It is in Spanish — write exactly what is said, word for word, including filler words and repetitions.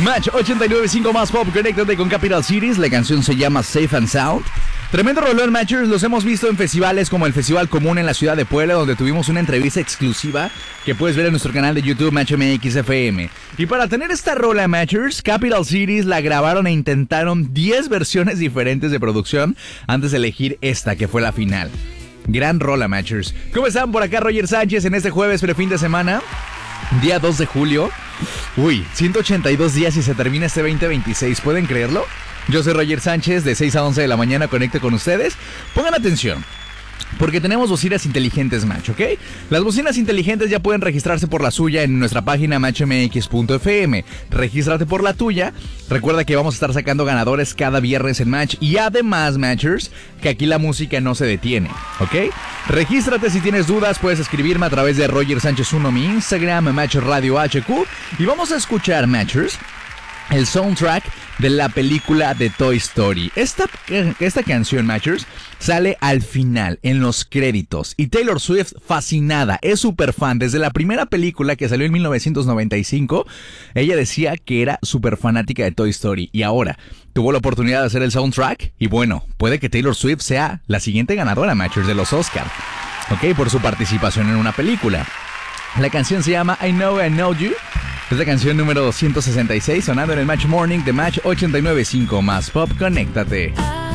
Match ochenta y nueve punto cinco más pop, conéctate con Capital Cities. La canción se llama Safe and Sound. Tremendo rolón, Matchers. Los hemos visto en festivales como el Festival Común en la ciudad de Puebla, donde tuvimos una entrevista exclusiva que puedes ver en nuestro canal de YouTube Match M X F M. Y para tener esta rola, Matchers, Capital Cities la grabaron e intentaron diez versiones diferentes de producción antes de elegir esta, que fue la final. Gran rola, Matchers. ¿Cómo están? Por acá Roger Sánchez en este jueves prefin de semana, día dos de julio. Uy, ciento ochenta y dos días y se termina este veinte veintiséis, ¿pueden creerlo? Yo soy Roger Sánchez, de seis a once de la mañana conecto con ustedes. Pongan atención, porque tenemos bocinas inteligentes, Match, ¿ok? Las bocinas inteligentes ya pueden registrarse por la suya en nuestra página match m x punto f m. Regístrate por la tuya. Recuerda que vamos a estar sacando ganadores cada viernes en Match. Y además, Matchers, que aquí la música no se detiene, ¿ok? Regístrate. Si tienes dudas, puedes escribirme a través de Roger Sánchez uno, mi Instagram, Match Radio H Q. Y vamos a escuchar, Matchers, el soundtrack de la película de Toy Story. Esta, esta canción, Matchers, sale al final, en los créditos. Y Taylor Swift, fascinada, es súper fan. Desde la primera película que salió en mil novecientos noventa y cinco, ella decía que era súper fanática de Toy Story. Y ahora tuvo la oportunidad de hacer el soundtrack. Y bueno, puede que Taylor Swift sea la siguiente ganadora, Matchers, de los Oscar, ¿ok? Por su participación en una película. La canción se llama I Know I Know You. Es la canción número doscientos sesenta y seis, sonando en el Match Morning de Match ochenta y nueve punto cinco más pop. Conéctate.